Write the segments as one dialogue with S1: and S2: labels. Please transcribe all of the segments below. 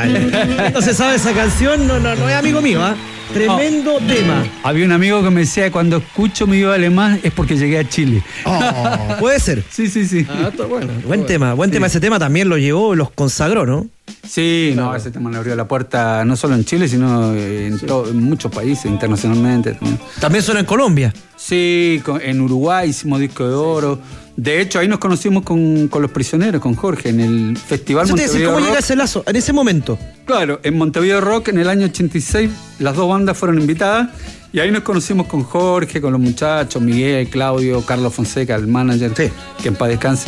S1: No se sabe esa canción, no es amigo mío, ¿ah? Tremendo tema.
S2: Había un amigo que me decía, cuando escucho Mi Vida Vale Más es porque llegué a Chile.
S1: Puede ser.
S2: Sí.
S1: Está bueno. Buen tema. Ese tema también lo llevó, los consagró, ¿no?
S2: Sí, ese tema le abrió la puerta no solo en Chile, sino en muchos países, internacionalmente también.
S1: También suena en Colombia.
S2: Sí, en Uruguay hicimos disco de oro. De hecho, ahí nos conocimos con Los Prisioneros, con Jorge, en el Festival Montevideo
S1: ¿Cómo
S2: Rock.
S1: llega ese lazo en ese momento?
S2: Claro, en Montevideo Rock en el año 86 las dos bandas fueron invitadas y ahí nos conocimos con Jorge, con los muchachos, Miguel, Claudio, Carlos Fonseca, el manager, que en paz descanse.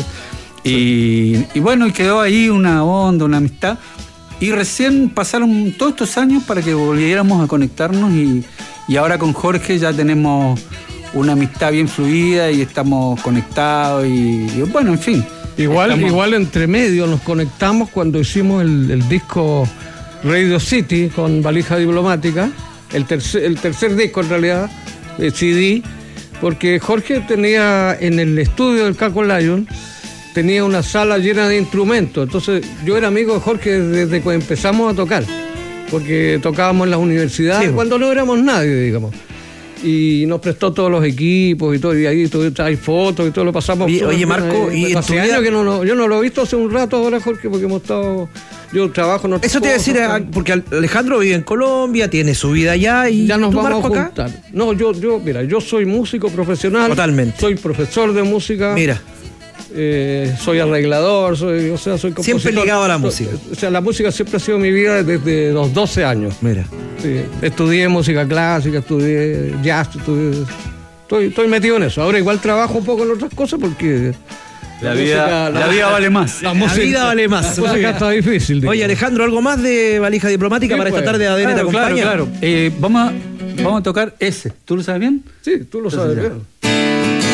S2: Y bueno, y quedó ahí una onda, una amistad. Y recién pasaron todos estos años para que volviéramos a conectarnos y ahora con Jorge ya tenemos una amistad bien fluida y estamos conectados y bueno, en fin.
S3: Igual entre medio nos conectamos cuando hicimos el disco Radio City con Valija Diplomática, el tercer disco en realidad, de CD, porque Jorge tenía en el estudio del Caco Lion, tenía una sala llena de instrumentos, entonces yo era amigo de Jorge desde que empezamos a tocar, porque tocábamos en las universidades cuando no éramos nadie, digamos. Y nos prestó todos los equipos y todo, y ahí hay fotos y todo, lo pasamos.
S1: Oye, Marco, y en tu vida...
S3: que yo no lo he visto hace un rato ahora, Jorge, porque hemos estado... Yo trabajo en otras
S1: Eso te iba a decir, porque Alejandro vive en Colombia, tiene su vida allá y...
S3: Ya nos
S1: ¿tú,
S3: vamos
S1: Marco,
S3: a juntar. Acá? No, mira, yo soy músico profesional.
S1: Totalmente.
S3: Soy profesor de música.
S1: Mira.
S3: Soy arreglador, soy compositor.
S1: Siempre ligado a la música.
S3: La música siempre ha sido mi vida desde los 12 años.
S1: Mira.
S3: Sí, estudié música clásica, estudié jazz, estoy metido en eso. Ahora igual trabajo un poco en otras cosas porque...
S2: La vida vale más.
S1: La vida vale más.
S3: La música está difícil. Digo.
S1: Oye, Alejandro, ¿algo más de Valija Diplomática para esta tarde? ADN te acompaña.
S2: Claro. Vamos a tocar ese. ¿Tú lo sabes bien?
S3: Sí, tú lo sabes bien.